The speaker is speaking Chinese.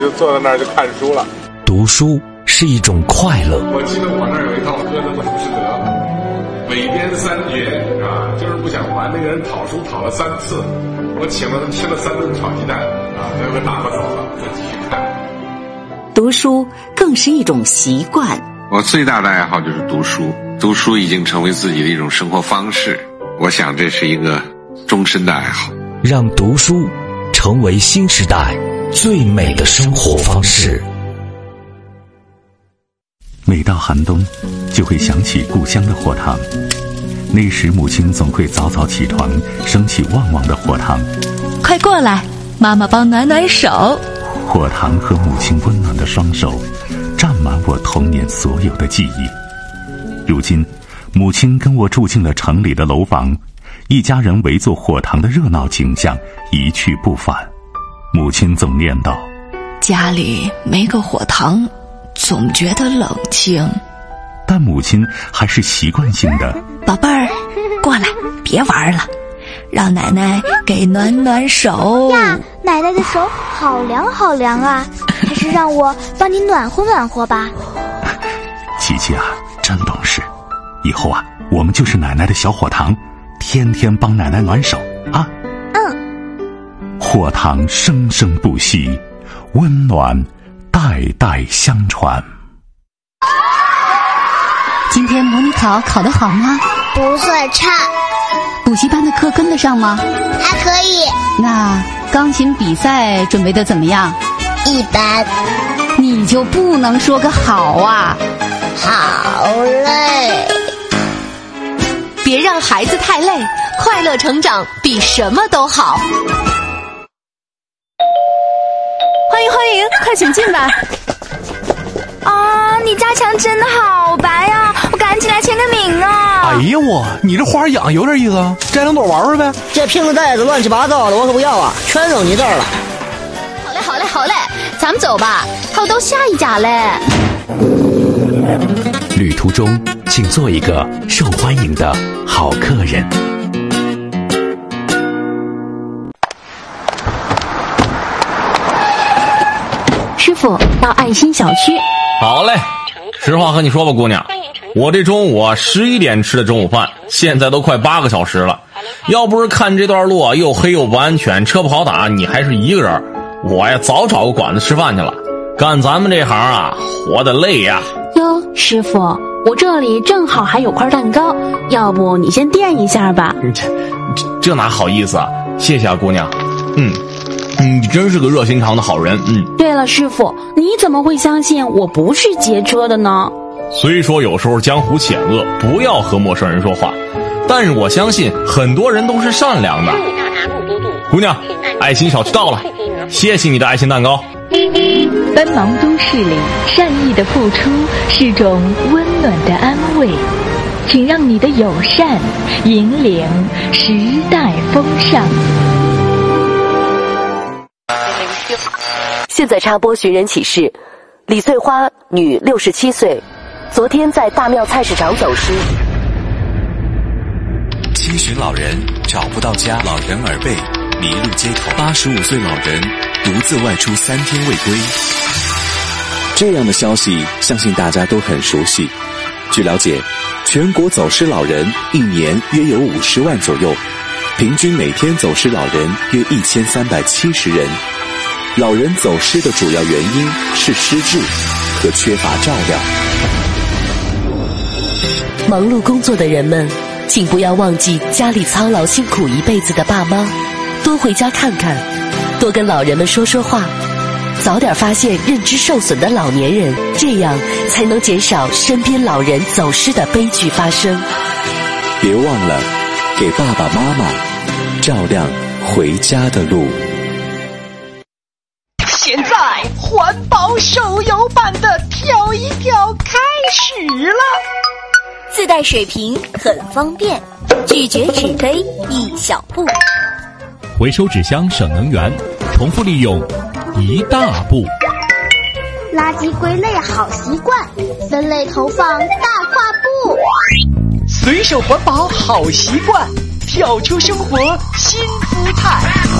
就坐在那儿就看书了。 读书是一种快乐。 我记得我那儿有一套歌的祖师德，北边三绝啊，就是不想还那个人讨书讨了3次，我请了他吃了3顿炒鸡蛋啊，最后打发走了，再继续看。 读书更是一种习惯。 我最大的爱好就是读书，读书已经成为自己的一种生活方式，我想这是一个终身的爱好。 让读书成为新时代最美的生活方式。 每到寒冬，就会想起故乡的火塘。那时母亲总会早早起床，升起旺旺的火塘。 快过来，妈妈帮暖暖手。 火塘和母亲温暖的双手，占满我童年所有的记忆。如今，母亲跟我住进了城里的楼房，一家人围坐火塘的热闹景象一去不返。母亲总念叨： 家里没个火塘，总觉得冷清。 但母亲还是习惯性的： 宝贝儿，过来，别玩了，让奶奶给暖暖手呀。奶奶的手好凉好凉啊，还是让我帮你暖和暖和吧。 琪琪啊，真懂事，以后啊，我们就是奶奶的小火塘，天天帮奶奶暖手啊。火塘生生不息，温暖代代相传。 今天模拟考考得好吗？ 不算差。 补习班的课跟得上吗？ 还可以。 那钢琴比赛准备得怎么样？ 一般。 你就不能说个好啊？ 好累。 别让孩子太累，快乐成长比什么都好。 欢迎欢迎，快请进吧。 啊，你家墙真的好白啊，我赶紧来签个名啊。 哎呀我，你这花养有点意思啊，摘两朵玩玩呗。 这瓶子袋子乱七八糟的，我可不要啊，全扔你这儿了。 好嘞好嘞好嘞，咱们走吧，还有到下一家嘞。 旅途中请做一个受欢迎的好客人。 师傅，到爱心小区。 好嘞，实话和你说吧，姑娘，我这中午11点吃的中午饭，现在都快8个小时了。要不是看这段路又黑又不安全，车不好打，你还是一个人，我呀早找个馆子吃饭去了。干咱们这行啊，活得累呀。 哟，师傅，我这里正好还有块蛋糕，要不你先垫一下吧。 这哪好意思啊，谢谢啊，姑娘。你真是个热心肠的好人。 对了，师傅，你怎么会相信我不是劫车的呢？ 虽说有时候江湖险恶，不要和陌生人说话，但是我相信很多人都是善良的。姑娘，爱心小区到了，谢谢你的爱心蛋糕。 奔忙都市里，善意的付出是种温暖的安慰，请让你的友善引领时代风尚。 现在插播寻人启事：李翠花，女，67岁，昨天在大庙菜市场走失。 7旬老人找不到家，老人耳背，迷路街头。85岁老人独自外出3天未归。 这样的消息，相信大家都很熟悉。据了解，全国走失老人一年约有50万左右，平均每天走失老人约1370人。老人走失的主要原因是失智和缺乏照料。 忙碌工作的人们，请不要忘记家里操劳辛苦一辈子的爸妈，多回家看看，多跟老人们说说话，早点发现认知受损的老年人，这样才能减少身边老人走失的悲剧发生。 别忘了给爸爸妈妈照亮回家的路。 现在环保手游版的跳一跳开始了， 自带水瓶很方便，拒绝纸杯一小步， 回收纸箱省能源，重复利用一大步。 垃圾归类好习惯，分类投放大跨步。 随手环保好习惯，跳出生活新姿态。